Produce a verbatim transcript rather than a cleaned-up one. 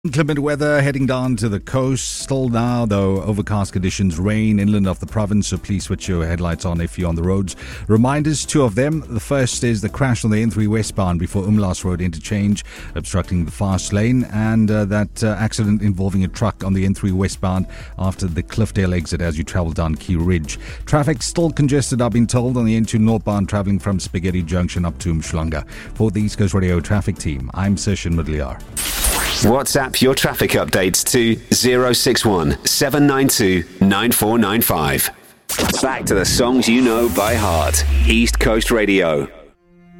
Inclement weather heading down to the coast. Still now, though, overcast conditions, rain inland of the province, so please switch your headlights on if you're on the roads. Reminders, two of them. The first is the crash on the N three westbound before Umlaas Road interchange, obstructing the fast lane, and uh, that uh, accident involving a truck on the N three westbound after the Cliffdale exit as you travel down Key Ridge. Traffic still congested, I've been told, on the N two northbound travelling from Spaghetti Junction up to Mshlanga. For the East Coast Radio Traffic Team, I'm Session Mudliar. WhatsApp your traffic updates to zero six one seven nine two nine four nine five. Back to the songs you know by heart. East Coast Radio.